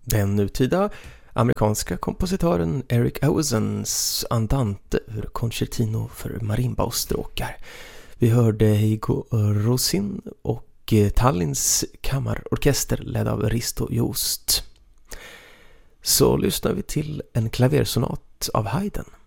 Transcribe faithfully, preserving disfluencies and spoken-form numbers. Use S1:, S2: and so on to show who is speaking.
S1: Den nutida amerikanska kompositören Eric Owensons Andante ur Concertino för marimba och stråkar. Vi hörde Hugo Rosin och Tallinns kammarorkester ledd av Risto Just. Så lyssnar vi till en klaversonat av Haydn.